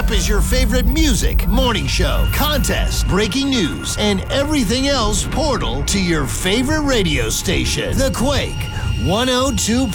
app is your favorite music, morning show, contest, breaking news, and everything else portal to your favorite radio station. The Quake 102.